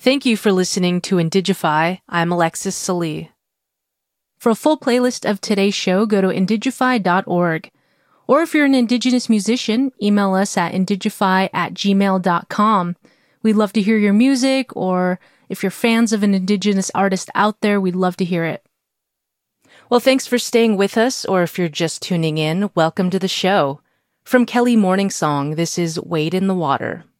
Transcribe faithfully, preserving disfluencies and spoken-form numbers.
Thank you for listening to Indigify. I'm Alexis Salee. For a full playlist of today's show, go to indigify dot org. Or if you're an Indigenous musician, email us at indigify at gmail dot com. We'd love to hear your music, or if you're fans of an Indigenous artist out there, we'd love to hear it. Well, thanks for staying with us, or if you're just tuning in, welcome to the show. From Kelly Morningsong, this is Wade in the Water.